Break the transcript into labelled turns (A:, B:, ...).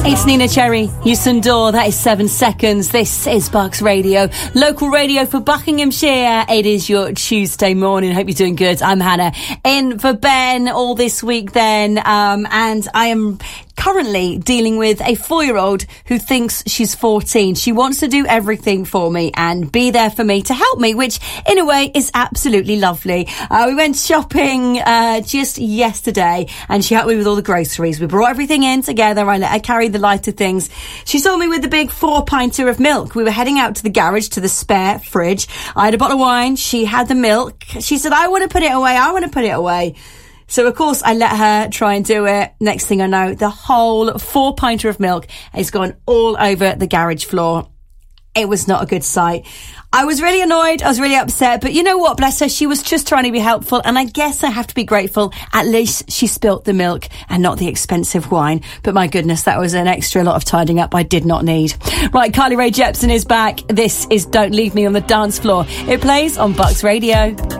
A: It's Nina Cherry, Houston Door. That is 7 seconds. This is Bucks Radio, local radio for Buckinghamshire. It is your Tuesday morning. Hope you're doing good. I'm Hannah, in for Ben all this week then. And I am currently dealing with a 4-year-old who thinks she's 14. She wants to do everything for me and be there for me to help me, which in a way is absolutely lovely. We went shopping just yesterday and she helped me with all the groceries. We brought everything in together. I let her carry the lighter things. She saw me with the big 4-pinter of milk. We were heading out to the garage to the spare fridge. I had a bottle of wine. She had the milk. She said, I want to put it away. So, of course, I let her try and do it. Next thing I know, the whole 4-pinter of milk has gone all over the garage floor. It was not a good sight. I was really annoyed. I was really upset. But you know what? Bless her. She was just trying to be helpful. And I guess I have to be grateful. At least she spilt the milk and not the expensive wine. But my goodness, that was an extra lot of tidying up I did not need. Right, Carly Rae Jepsen is back. This is Don't Leave Me on the Dance Floor. It plays on Bucks Radio.